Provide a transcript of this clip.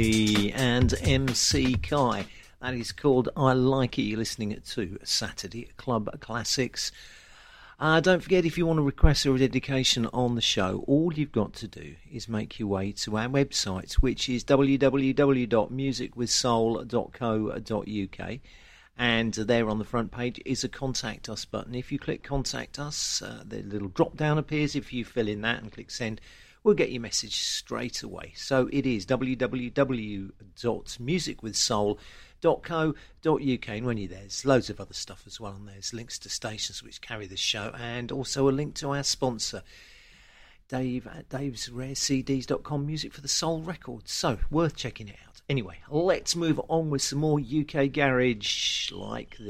And MC Kai. That is called I Like It. You're listening to Saturday Club Classics. Don't forget, if you want to request a dedication on the show, all you've got to do is make your way to our website, which is www.musicwithsoul.co.uk. And there on the front page is a Contact Us button. If you click Contact Us, the little drop down appears. If you fill in that and click Send, we'll get your message straight away. So it is www.musicwithsoul.co.uk, and when you're there, there's loads of other stuff as well, and there's links to stations which carry the show, and also a link to our sponsor, Dave at davesrarecds.com, Music for the Soul Records. So worth checking it out. Anyway, let's move on with some more UK garage like this.